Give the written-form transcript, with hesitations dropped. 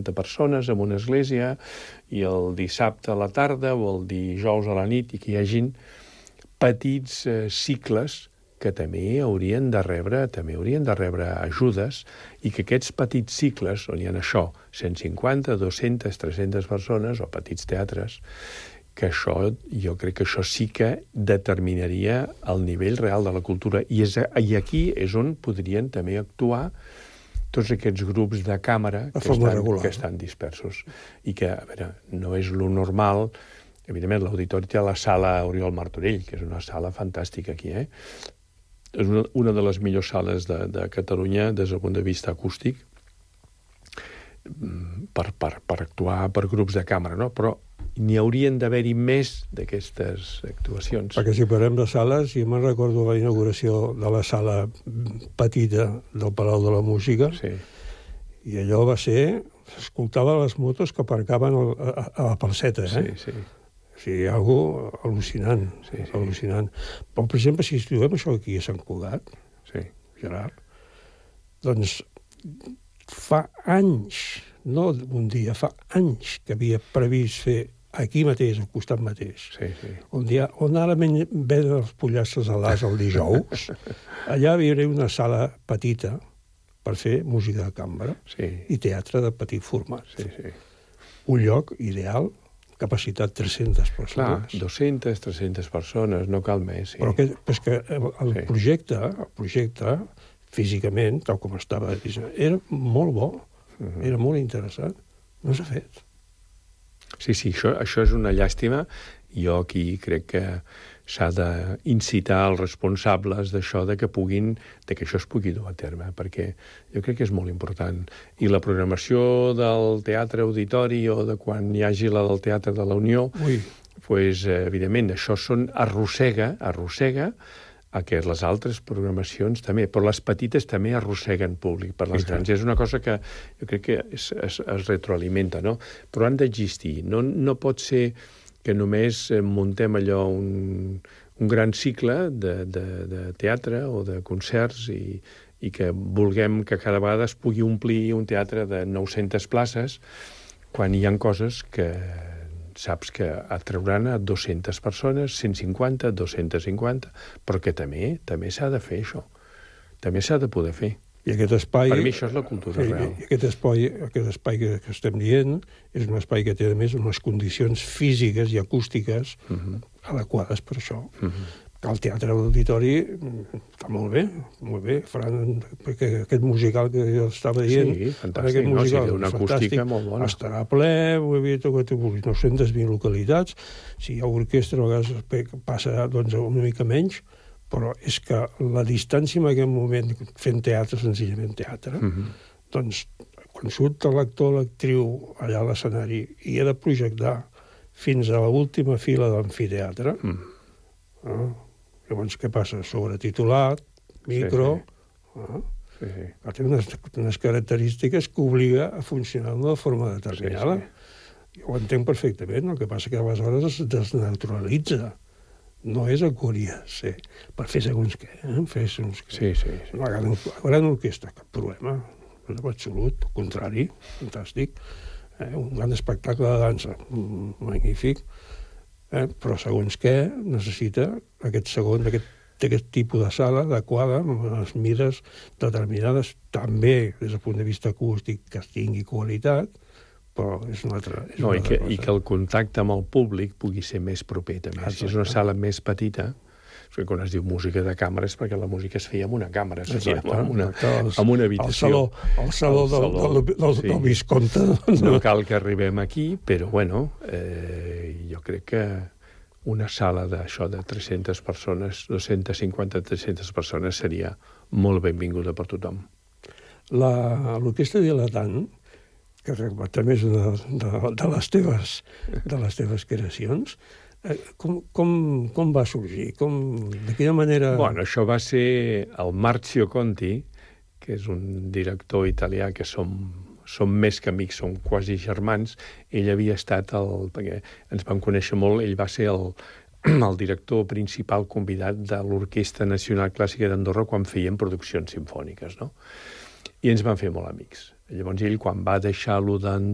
50 persones en una església, i el dissabte a la tarda o el dijous a la nit, i que hi hagin petits cicles que també haurien de rebre ajudes, i que aquests petits cicles, on hi ha això, 150, 200, 300 persones, o petits teatres, que això, jo crec que això sí que determinaria el nivell real de la cultura. I aquí és on podrien també actuar tots aquests grups de càmera que estan dispersos. I que, a veure, no és lo normal. Evidentment, l'auditori té la sala Oriol Martorell, que és una sala fantàstica aquí, És una de les millors sales de Catalunya des del punt de vista acústic per actuar per grups de càmera, no? Però n'hi haurien d'haver-hi més d'aquestes actuacions. Perquè si parlem de sales, jo me'n recordo la inauguració de la sala petita del Palau de la Música, i allò va ser... S'escoltava les motos que aparcaven a la Palceta, Sí. O sigui, algo al·lucinant, al·lucinant. Però, per exemple, si estudiem això aquí a Sant Cugat, Gerard, doncs fa anys, no un dia, fa anys que havia previst fer aquí mateix, al costat mateix, on ara venen els pollastres a l'as el dijous, allà hi hauria una sala petita per fer música de cambra i teatre de petit format. Un lloc ideal, capacitat 300 persones. Clar, 200, 300 persones, no cal més. Però és que el projecte, físicament, tal com estava dissenyat, era molt bo, era molt interessant. No s'ha fet. Sí, això és una llàstima. Jo aquí crec que s'ha d'incitar els responsables d'això que això es pugui dur a terme, perquè jo crec que és molt important. I la programació del Teatre Auditori o de quan hi hagi la del Teatre de la Unió, evidentment, això arrossega que les altres programacions també, però les petites també arrosseguen públic per les grans. És una cosa que jo crec que es retroalimenta, no? Però han d'existir. No pot ser que només muntem allò un gran cicle de teatre o de concerts i que vulguem que cada vegada es pugui omplir un teatre de 900 places quan hi ha coses que saps que atrauran a 200 persones, 150, 250, però que també s'ha de fer això. També s'ha de poder fer. I aquest espai... Per mi això és la cultura real. I aquest espai que estem dient és un espai que té, a més, unes condicions físiques i acústiques adequades per això. Que el teatre auditori està molt bé, faran aquest musical que jo estava dient... Sí, fantàstic, no? Sí, una acústica molt bona. Estarà ple, 920 localitats. Si hi ha orquestra, a vegades passa una mica menys, però és que la distància en aquest moment fent teatre, senzillament teatre, doncs quan surt l'actor o l'actriu allà a l'escenari i ha de projectar fins a l'última fila de l'amfiteatre, llavors què passa? Sobretitulat, micro... Té unes característiques que obliga a funcionar d'una forma determinada. Jo ho entenc perfectament, el que passa que aleshores es desnaturalitza. No és el que hauria de ser, per fer segons què. Una gran orquestra, cap problema, en absolut, al contrari, fantàstic. Un gran espectacle de dansa, magnífic, però segons què necessita aquest tipus de sala adequada, amb les mides determinades, també des del punt de vista acústic que tingui qualitat, però és una altra cosa. I que el contacte amb el públic pugui ser més proper, també. Si és una sala més petita, quan es diu música de càmera és perquè la música es feia amb una càmera, amb una habitació. El saló del Visconte. No cal que arribem aquí, però, jo crec que una sala d'això de 300 persones, 250-300 persones, seria molt benvinguda per tothom. L'orquestra dilatant, que també és una de les teves creacions, com va sorgir? De quina manera... Això va ser el Marzio Conti, que és un director italià que som més que amics, som quasi germans. Ell havia estat, perquè ens vam conèixer molt, ell va ser el director principal convidat de l'Orquestra Nacional Clàssica d'Andorra quan feien produccions simfòniques, no? I ens vam fer molt amics. Llavors ell, quan va deixar-lo d'Andorra,